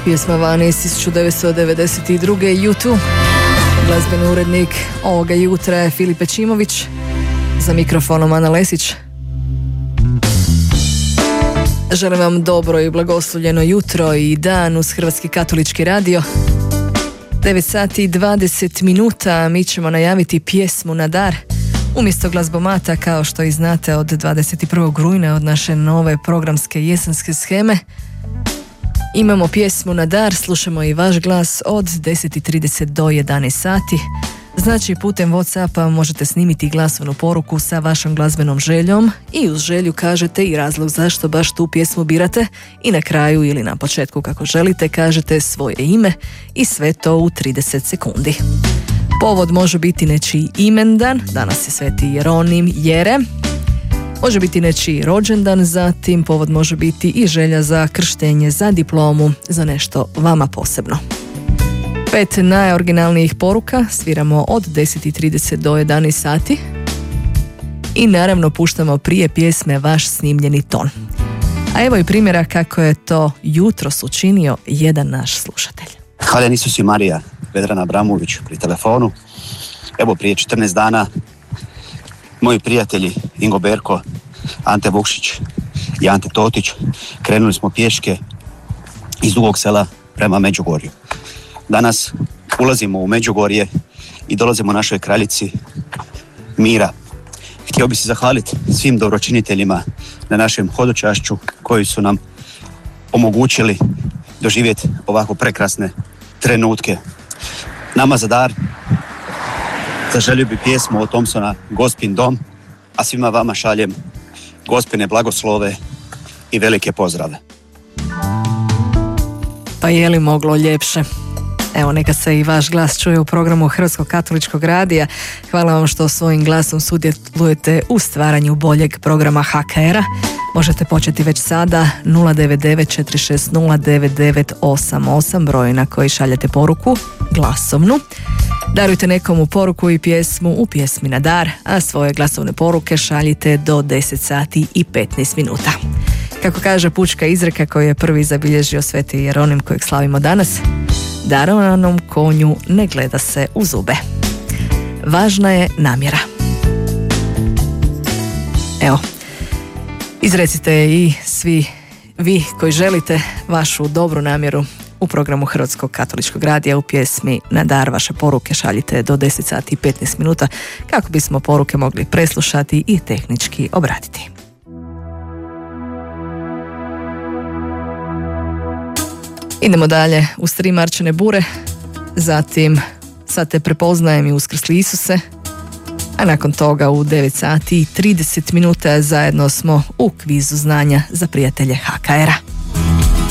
Pjesma vani iz 1992. U2. Glazbeni urednik ovoga jutra je Filip Pečimović. Za mikrofonom Ana Lesić. Želim vam dobro i blagoslovljeno jutro i dan uz Hrvatski katolički radio. 9 sati i 20 minuta mi ćemo najaviti pjesmu na dar. Umjesto glazbomata, kao što i znate, od 21. rujna od naše nove programske jesenske sheme, imamo pjesmu na dar, slušamo i vaš glas od 10:30 do 11 sati. Znači, putem WhatsAppa možete snimiti glasovnu poruku sa vašom glazbenom željom i uz želju kažete i razlog zašto baš tu pjesmu birate i na kraju ili na početku, kako želite, kažete svoje ime i sve to u 30 sekundi. Povod može biti nečiji imendan, danas je Sveti Jeronim, Jere. Može biti nečiji rođendan, zatim povod može biti i želja za krštenje, za diplomu, za nešto vama posebno. 5 najoriginalnijih poruka sviramo od 10:30 do 11 sati i naravno puštamo prije pjesme vaš snimljeni ton. A evo i primjera kako je to jutros učinio jedan naš slušatelj. Hvala Isus i Marija, Vedrana Abramović pri telefonu. Evo, prije 14 dana moji prijatelji Ingo Berko, Ante Vukšić i Ante Totić krenuli smo pješke iz Dugog Sela prema Međugorju. Danas ulazimo u Međugorje i dolazimo našoj kraljici mira. Htio bih se zahvaliti svim dobročiniteljima na našem hodočašću koji su nam omogućili doživjeti ovako prekrasne trenutke. Nama za dar zaželio bi pjesmu od Thompsona Gospin dom, a svima vama šaljem Gospine blagoslove i velike pozdrave. Pa je li moglo ljepše? Evo, neka se i vaš glas čuje u programu Hrvatskog katoličkog radija. Hvala vam što svojim glasom sudjelujete u stvaranju boljeg programa HKR-a. Možete početi već sada 099 460 9988, broj na koji šaljete poruku glasovnu. Darujte nekomu poruku i pjesmu u pjesmi na dar, a svoje glasovne poruke šaljite do 10 sati i 15 minuta. Kako kaže pučka izreka koju je prvi zabilježio Sveti Jeronim, kojeg slavimo danas, darovanom konju ne gleda se u zube. Važna je namjera. Evo, izrecite i svi vi koji želite vašu dobru namjeru u programu Hrvatskog katoličkog radija u pjesmi na dar. Vaše poruke šaljite do 10 sati i 15 minuta kako bismo poruke mogli preslušati i tehnički obraditi. Idemo dalje uz 3 Marčine bure, zatim Sad te prepoznajem i Uskrsli Isuse, a nakon toga u 9 sati i 30 minuta zajedno smo u kvizu znanja za prijatelje HKR-a.